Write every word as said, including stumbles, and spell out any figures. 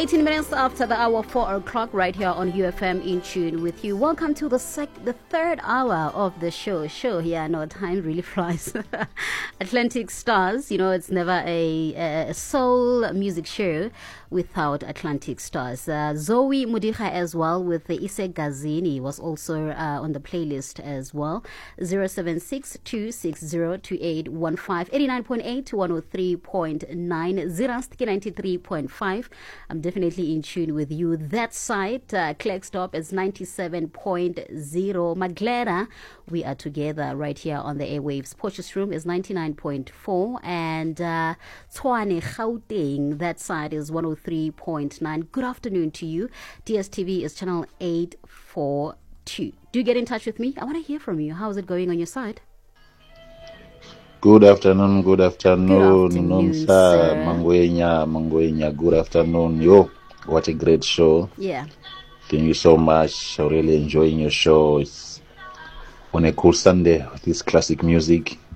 eighteen minutes after the hour, four o'clock, right here on U F M In Tune with you. Welcome to the sec- the third hour of the show. Show, yeah, no, time really flies. Atlantic Stars, you know, it's never a, a soul music show without Atlantic Stars. Uh, Zoe Mudicha as well with the Ise Gazini was also uh, on the playlist as well. zero seven six two six zero two eight one five, eighty-nine point eight to one oh three point nine, Zirastiki ninety-three point five. I'm definitely in tune with you. That side, uh, Klerksdorp is ninety-seven point zero. Maglera, we are together right here on the airwaves. Potchefstroom is ninety-nine point four. And uh, Tshwane Gauteng, that side is one oh three point nine. Good afternoon to you. D S T V is channel eight forty-two. Do get in touch with me. I want to hear from you. How's it going on your side? Good afternoon, good afternoon, Good afternoon, sir. Mangwenya, Mangwenya, good afternoon. Yo, what a great show. Yeah. Thank you so much. I'm really enjoying your show. It's on a cool Sunday with this classic music.